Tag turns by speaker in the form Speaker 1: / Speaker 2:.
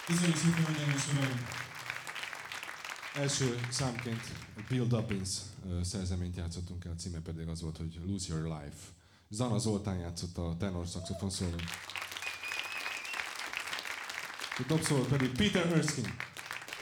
Speaker 1: Köszönjük szépen, hölgyeim és uraim!
Speaker 2: Első számként Bill Dobbins szerzeményt játszottunk el, a címe pedig az volt, hogy Lose Your Life. Zana Zoltán játszott a tenor szaxofon szólón. A dobszóló pedig Peter Erskine.